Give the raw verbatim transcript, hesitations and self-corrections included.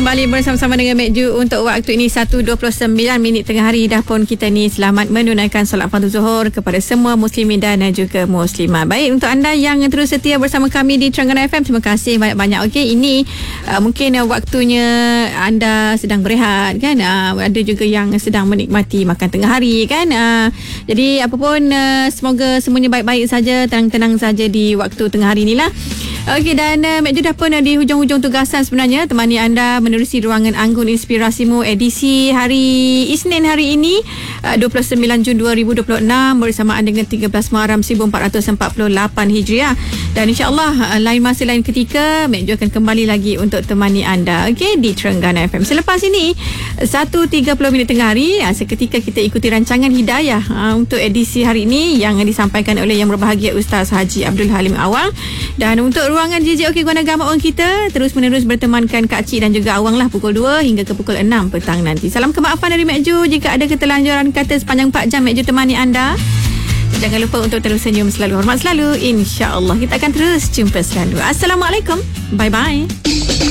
kembali bersama-sama dengan Mek Ju untuk waktu ini satu dua puluh sembilan minit tengah hari. Dah pun kita ni selamat menunaikan solat fardu zuhur kepada semua muslimin dan juga muslimah. Baik, untuk anda yang terus setia bersama kami di Terengganu F M, terima kasih banyak-banyak. Okey, ini uh, mungkin uh, waktunya anda sedang berehat kan, uh, ada juga yang sedang menikmati makan tengah hari kan. Uh, jadi apapun, uh, semoga semuanya baik-baik saja, tenang-tenang saja di waktu tengah hari inilah. Okey, dan uh, Mek Ju dah pun uh, di hujung-hujung tugasan sebenarnya, temani anda menerusi ruangan Anggun Inspirasimu edisi hari Isnin hari ini, uh, dua puluh sembilan Jun dua ribu dua puluh enam, bersamaan dengan tiga belas Muharram seribu empat ratus empat puluh lapan Hijriah. Dan insya-Allah uh, lain masa lain ketika Mek Ju akan kembali lagi untuk temani anda, okey, di Terengganu F M. Selepas ini satu tiga puluh minit tengah hari, uh, seketika kita ikuti rancangan Hidayah uh, untuk edisi hari ini yang disampaikan oleh Yang Berbahagia Ustaz Haji Abdul Halim Awang. Dan untuk ruangan J J Okey Guana Gama orang kita terus menerus bertemankan Kak Cik dan juga Awang lah, pukul dua hingga ke pukul enam petang nanti. Salam kemaafan dari Mek Ju jika ada ketelanjuran kata sepanjang empat jam Mek Ju temani anda. Jangan lupa untuk terus senyum selalu, hormat selalu. InsyaAllah kita akan terus jumpa selalu. Assalamualaikum. Bye-bye.